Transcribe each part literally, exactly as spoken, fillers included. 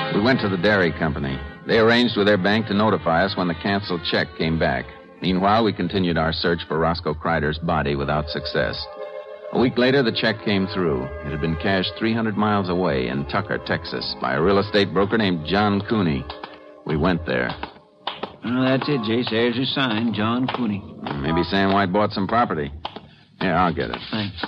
We went to the dairy company. They arranged with their bank to notify us when the canceled check came back. Meanwhile, we continued our search for Roscoe Kreider's body without success. A week later, the check came through. It had been cashed three hundred miles away in Tucker, Texas, by a real estate broker named John Cooney. We went there. Well, that's it, Jace. There's your sign, John Cooney. Maybe Sam White bought some property. Here, I'll get it. Thanks.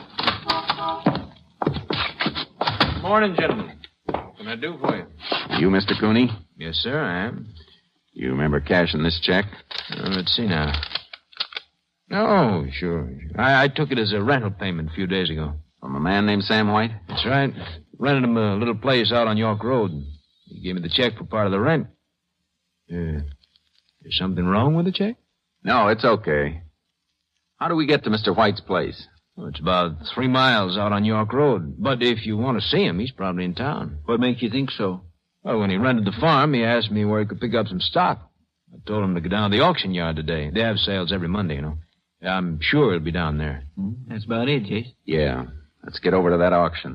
Morning, gentlemen. What can I do for you? You, Mister Cooney? Yes, sir, I am. You remember cashing this check? Uh, let's see now. Oh, sure. I, I took it as a rental payment a few days ago. From a man named Sam White? That's right. Rented him a little place out on York Road. He gave me the check for part of the rent. Uh, is something wrong with the check? No, it's okay. How do we get to Mister White's place? Well, it's about three miles out on York Road. But if you want to see him, he's probably in town. What makes you think so? Well, when he rented the farm, he asked me where he could pick up some stock. I told him to go down to the auction yard today. They have sales every Monday, you know. I'm sure he'll be down there. Hmm, that's about it, Jace. Yeah. Let's get over to that auction.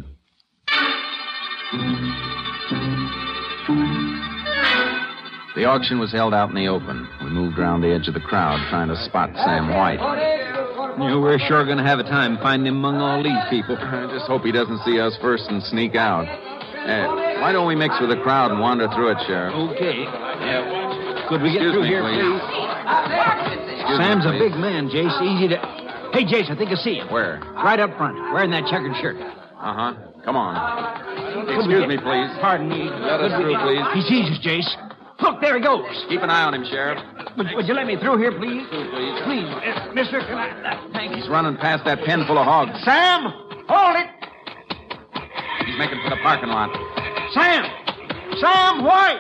The auction was held out in the open. We moved around the edge of the crowd trying to spot Sam White. You know, we're sure going to have a time finding him among all these people. I just hope he doesn't see us first and sneak out. Uh, why don't we mix with the crowd and wander through it, Sheriff? Okay. Yeah. Could we get Excuse through me, here, please? please? Excuse Sam's me, a please. big man, Jace. Easy to... Hey, Jace, I think I see him. Where? Right up front, wearing that checkered shirt. Uh-huh. Come on. Could we Excuse get- me, please. Pardon me. Let us Could we through, get- please. He sees us, Jace. Look, there he goes. Keep an eye on him, Sheriff. Would, would you let me through here, please? Through, please. Please, uh, mister, can I... Uh, thank you. He's running past that pen full of hogs. Sam! Hold it! He's making for the parking lot. Sam! Sam White!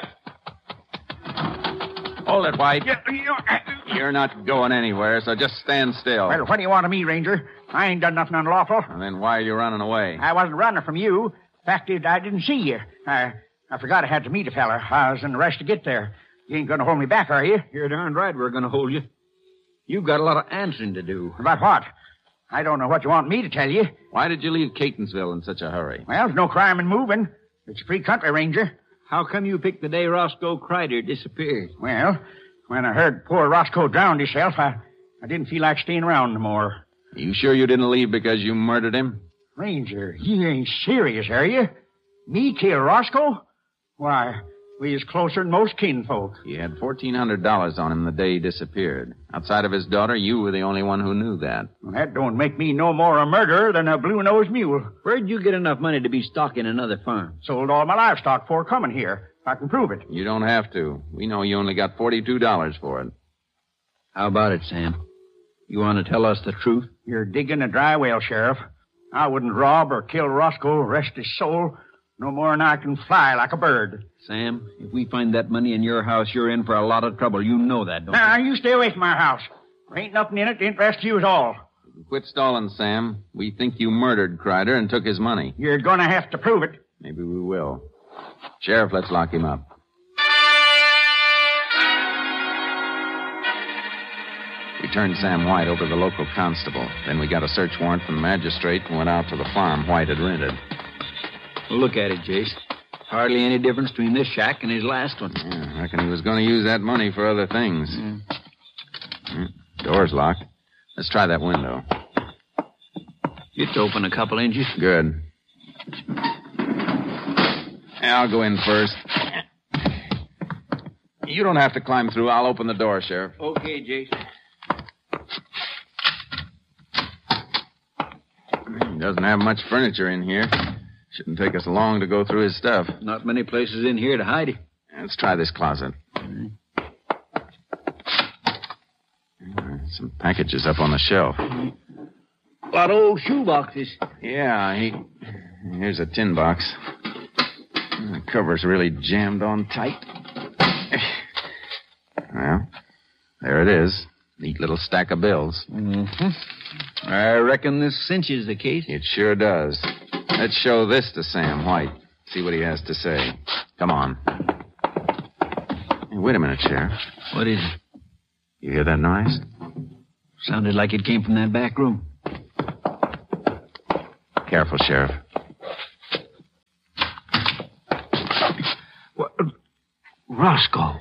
Hold it, White. You, you, uh, You're not going anywhere, so just stand still. Well, what do you want of me, Ranger? I ain't done nothing unlawful. And then why are you running away? I wasn't running from you. Fact is, I didn't see you. I, I forgot I had to meet a feller. I was in a rush to get there. You ain't going to hold me back, are you? You're darn right we're going to hold you. You've got a lot of answering to do. About what? I don't know what you want me to tell you. Why did you leave Catonsville in such a hurry? Well, there's no crime in moving. It's a free country, Ranger. How come you picked the day Roscoe Kreider disappeared? Well, when I heard poor Roscoe drowned himself, I, I didn't feel like staying around no more. Are you sure you didn't leave because you murdered him? Ranger, you ain't serious, are you? Me kill Roscoe? Why, we is closer than most kinfolk. He had fourteen hundred dollars on him the day he disappeared. Outside of his daughter, you were the only one who knew that. Well, that don't make me no more a murderer than a blue-nosed mule. Where'd you get enough money to be stocking another farm? Sold all my livestock before coming here. I can prove it. You don't have to. We know you only got forty-two dollars for it. How about it, Sam? You want to tell us the truth? You're digging a dry well, Sheriff. I wouldn't rob or kill Roscoe, rest his soul, no more than I can fly like a bird. Sam, if we find that money in your house, you're in for a lot of trouble. You know that, don't Now, you stay away from our house. There ain't nothing in it to interest you at all. Quit stalling, Sam. We think you murdered Kreider and took his money. You're going to have to prove it. Maybe we will. Sheriff, let's lock him up. We turned Sam White over to the local constable. Then we got a search warrant from the magistrate and went out to the farm White had rented. you? Look at it, Jace. Hardly any difference between this shack and his last one. Yeah, I reckon he was going to use that money for other things. Mm. Mm, Door's locked. Let's try that window. It's open a couple inches. Good. Yeah, I'll go in first. You don't have to climb through. I'll open the door, Sheriff. Okay, Jace. He doesn't have much furniture in here. Shouldn't take us long to go through his stuff. Not many places in here to hide it. Let's try this closet. Mm. Some packages up on the shelf. A lot of old shoe boxes. Yeah, he... Here's a tin box. The cover's really jammed on tight. Well, there it is. Neat little stack of bills. Mm-hmm. I reckon this cinches the case. It sure does. Let's show this to Sam White. See what he has to say. Come on. Hey, wait a minute, Sheriff. What is it? You hear that noise? Sounded like it came from that back room. Careful, Sheriff. What, Roscoe.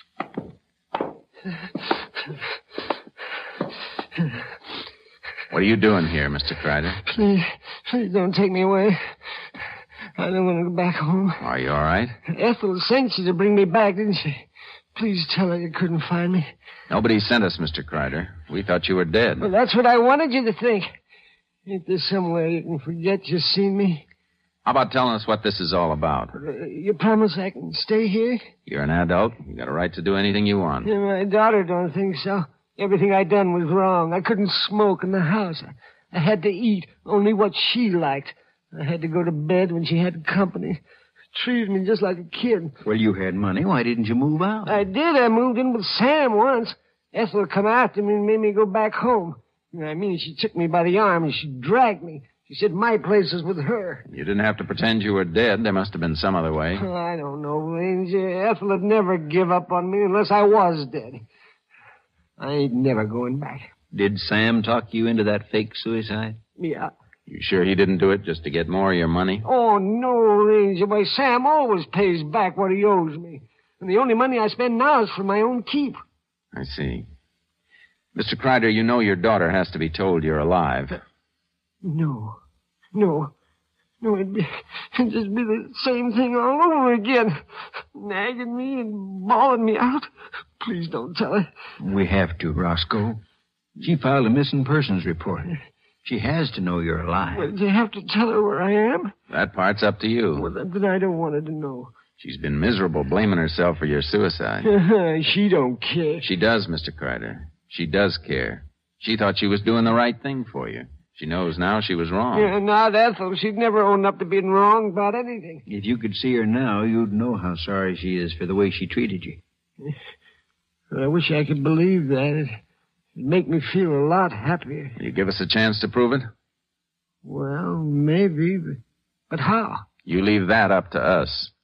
What are you doing here, Mister Crider? Please, please don't take me away. I don't want to go back home. Are you all right? Ethel sent you to bring me back, didn't she? Please tell her you couldn't find me. Nobody sent us, Mister Crider. We thought you were dead. Well, that's what I wanted you to think. Ain't there some way you can forget you seen me? How about telling us what this is all about? Uh, you promise I can stay here? You're an adult. You got a right to do anything you want. Yeah, my daughter don't think so. Everything I done was wrong. I couldn't smoke in the house. I, I had to eat only what she liked. I had to go to bed when she had company. Treated me just like a kid. Well, you had money. Why didn't you move out? I did. I moved in with Sam once. Ethel come after me and made me go back home. I mean, she took me by the arm and she dragged me. She said my place is with her. You didn't have to pretend you were dead. There must have been some other way. Oh, I don't know, Ranger. Ethel would never give up on me unless I was dead. I ain't never going back. Did Sam talk you into that fake suicide? Yeah. You sure he didn't do it just to get more of your money? Oh, no, Ranger. Why, Sam always pays back what he owes me. And the only money I spend now is for my own keep. I see. Mister Crider, you know your daughter has to be told you're alive. No. No. No, it'd, be, it'd just be the same thing all over again. Nagging me and bawling me out. Please don't tell her. We have to, Roscoe. She filed a missing persons report. She has to know you're alive. Well, do you have to tell her where I am? That part's up to you. Well, then I don't want her to know. She's been miserable blaming herself for your suicide. She don't care. She does, Mister Crider. She does care. She thought she was doing the right thing for you. She knows now she was wrong. Yeah, not Ethel. She'd never own up to being wrong about anything. If you could see her now, you'd know how sorry she is for the way she treated you. I wish I could believe that. It'd make me feel a lot happier. You give us a chance to prove it? Well, maybe. But how? You leave that up to us.